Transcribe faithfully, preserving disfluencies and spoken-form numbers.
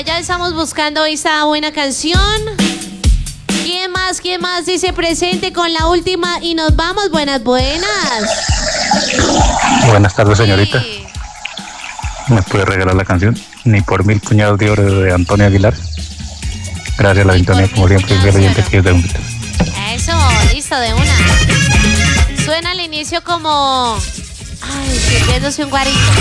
ya estamos buscando esta buena canción. ¿Quién más? ¿Quién más dice presente con la última? Y nos vamos. Buenas, buenas. Buenas tardes, señorita. Sí. ¿Me puede regalar la canción? Ni por mil puñados de oro de Antonio Aguilar. Gracias a la sintonía, como siempre, el oyente que es de un grito. Eso, listo, de una. Suena al inicio como... Ay, sirviéndose un guarito.